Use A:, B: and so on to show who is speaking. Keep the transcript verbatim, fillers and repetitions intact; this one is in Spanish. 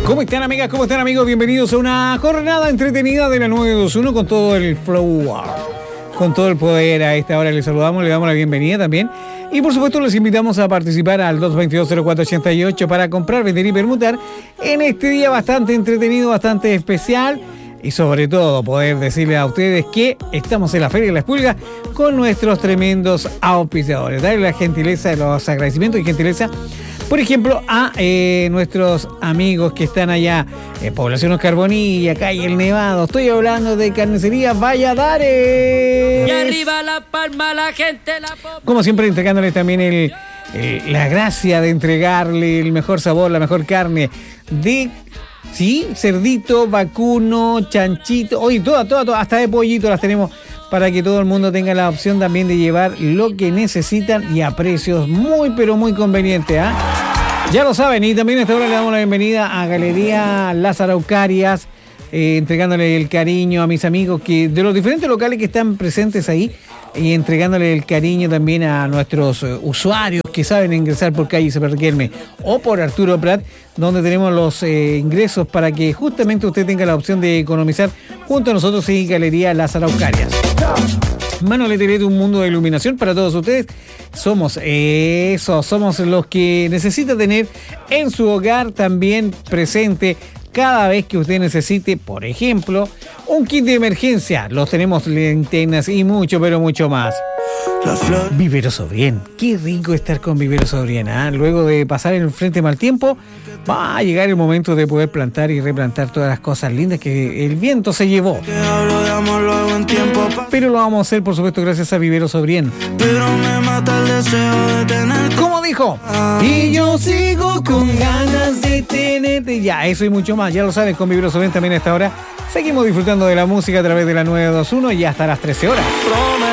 A: ¿Cómo están, amigas? ¿Cómo están, amigos? Bienvenidos a una jornada entretenida de la nueve dos uno con todo el flow, con todo el poder. A esta hora les saludamos, le damos la bienvenida también. Y por supuesto les invitamos a participar al dos dos dos, cero cuatro ocho ocho para comprar, vender y permutar en este día bastante entretenido, bastante especial. Y sobre todo poder decirles a ustedes que estamos en la Feria de las Pulgas con nuestros tremendos auspiciadores. Darle la gentileza, los agradecimientos y gentileza, por ejemplo, a eh, nuestros amigos que están allá en Población Oscar Bonilla, calle El Nevado. Estoy hablando de Carnicería Valladares.
B: Y arriba la palma, la gente la...
A: Como siempre, entregándoles también el, el, la gracia de entregarle el mejor sabor, la mejor carne de... Sí, cerdito, vacuno, chanchito, oye, todas, todas, todas, hasta de pollito las tenemos para que todo el mundo tenga la opción también de llevar lo que necesitan y a precios muy, pero muy convenientes, ¿ah? ¿eh? Ya lo saben, y también a esta hora le damos la bienvenida a Galería Las Araucarias, eh, entregándole el cariño a mis amigos que de los diferentes locales que están presentes ahí y entregándole el cariño también a nuestros uh, usuarios que saben ingresar por calle Seperquelme o por Arturo Prat, donde tenemos los eh, ingresos para que justamente usted tenga la opción de economizar junto a nosotros en Galería Las Araucarias. Manuel de un mundo de iluminación para todos ustedes. Somos eso, somos los que necesita tener en su hogar también presente cada vez que usted necesite, por ejemplo, un kit de emergencia. Los tenemos, linternas y mucho, pero mucho más. Viveros O'Brien. Qué rico estar con Viveros O'Brien, ¿eh? Luego de pasar en el frente mal tiempo, va a llegar el momento de poder plantar y replantar todas las cosas lindas que el viento se llevó. Pero lo vamos a hacer, por supuesto, gracias a Viveros O'Brien. ¿Cómo dijo? Y yo sigo con ganas de tenerte. Ya, eso y mucho más. Ya lo sabes, con Viveros O'Brien también a esta hora. Seguimos disfrutando de la música a través de la nueve dos uno y hasta las trece horas.